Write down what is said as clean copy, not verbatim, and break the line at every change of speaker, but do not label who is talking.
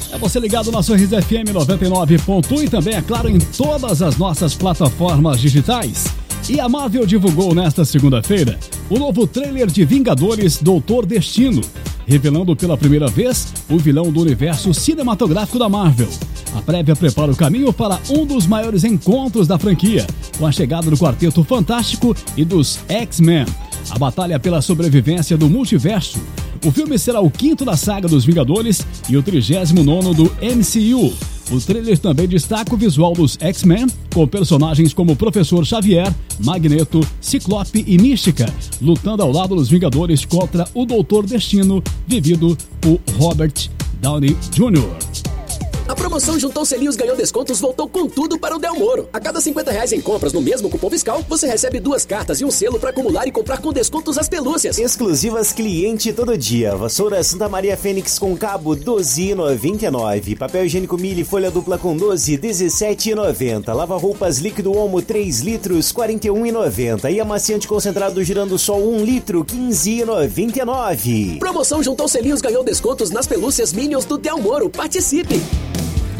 É você ligado na Sorriso FM 99.1 e também, é claro, em todas as nossas plataformas digitais. E a Marvel divulgou nesta segunda-feira o novo trailer de Vingadores Doutor Destino, revelando pela primeira vez o vilão do universo cinematográfico da Marvel. A prévia prepara o caminho para um dos maiores encontros da franquia, com a chegada do Quarteto Fantástico e dos X-Men. A batalha pela sobrevivência do multiverso. O filme será o 5º da saga dos Vingadores e o 39º do MCU. O trailer também destaca o visual dos X-Men, com personagens como Professor Xavier, Magneto, Ciclope e Mística, lutando ao lado dos Vingadores contra o Doutor Destino, vivido por Robert Downey Jr.
A promoção Juntou Selinhos Ganhou Descontos voltou com tudo para o Del Moro. A cada R$50 em compras no mesmo cupom fiscal, você recebe 2 cartas e um selo para acumular e comprar com descontos as pelúcias.
Exclusivas cliente todo dia. Vassoura Santa Maria Fênix com cabo, R$12,99. Papel higiênico Mille folha dupla com 12, R$17,90. Lava-roupas líquido Omo 3 litros, R$41,90. E amaciante concentrado girando sol 1 litro, R$15,99.
Promoção Juntou Selinhos Ganhou Descontos nas pelúcias Minions do Del Moro. Participe!